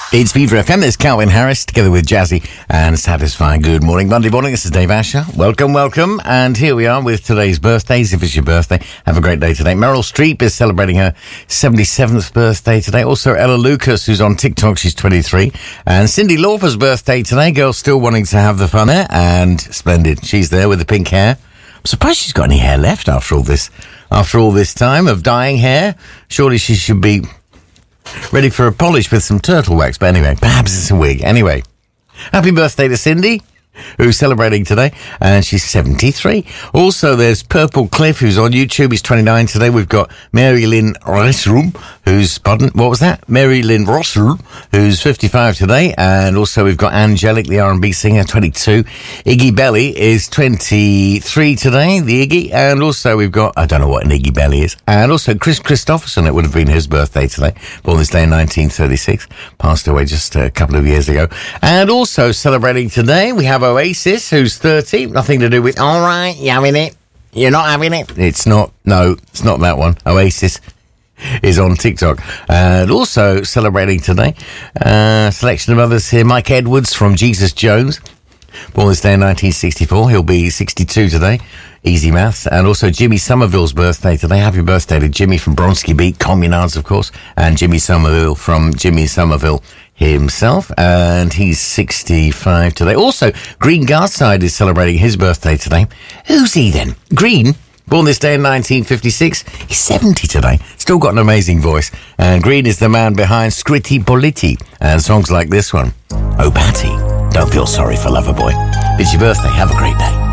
It's Viva FM. There's Calvin Harris together with Jazzy and Satisfying. Good morning, Monday morning. This is Dave Asher. Welcome. And here we are with today's birthdays. If it's your birthday, have a great day today. Meryl Streep is celebrating her 77th birthday today. Also, Ella Lucas, who's on TikTok, she's 23. And Cyndi Lauper's birthday today. Girl still wanting to have the fun there. And splendid. She's there with the pink hair. I'm surprised she's got any hair left after all this time of dyeing hair. Surely she should be ready for a polish with some turtle wax. But anyway, perhaps it's a wig. Anyway, happy birthday to Cindy, who's celebrating today, and she's 73. Also, there's Purple Cliff, who's on YouTube. He's 29 today. We've got Mary Lynn Russell, Mary Lynn Russell, who's 55 today. And also, we've got Angelic, the R&B singer, 22. Iggy Belly is 23 today, the Iggy. And also, we've got, I don't know what an Iggy Belly is. And also, Chris Christopherson, it would have been his birthday today. Born this day in 1936. Passed away just a couple of years ago. And also, celebrating today, we have Oasis, who's 30. Nothing to do with, all right, you having it? You're not having it? It's not that one. Oasis is on TikTok. And also celebrating today, selection of others here. Mike Edwards from Jesus Jones, born this day in 1964. He'll be 62 today. Easy maths. And also Jimmy Somerville's birthday today. Happy birthday to Jimmy from Bronski Beat, Communards, of course, and Jimmy Somerville from Jimmy Somerville himself, and he's 65 today. Also, Green Garside is celebrating his birthday today. Who's he then? Green, born this day in 1956. He's 70 today. Still got an amazing voice. And Green is the man behind Scritti Politti and songs like this one. Oh, Patty, don't feel sorry for Loverboy. It's your birthday. Have a great day.